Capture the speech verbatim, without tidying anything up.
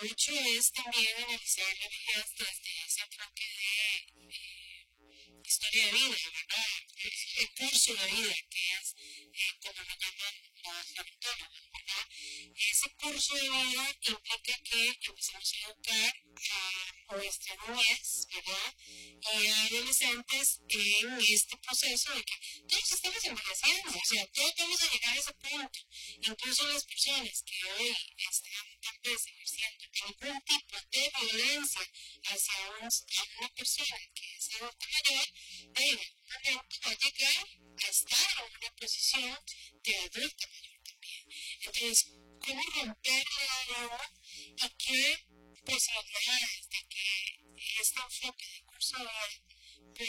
Ocho es también analizar la vejez desde ese enfoque de eh, historia de vida, ¿verdad? Eh, El curso de vida, que es eh, como lo llaman los neurólogos, ¿verdad? Ese curso de vida implica que empecemos a educar a nuestra niñez, ¿verdad? Y a adolescentes en este proceso de que todos estamos envejeciendo, o sea, todos vamos a llegar a ese punto. Incluso las personas que hoy están tal vez ejerciendo algún tipo de violencia hacia un- a una persona que es adulta mayor, en algún momento va a llegar a estar en una posición de adulta mayor también. Entonces, ¿cómo romper la barrera y qué posibilidades de que este enfoque de curso de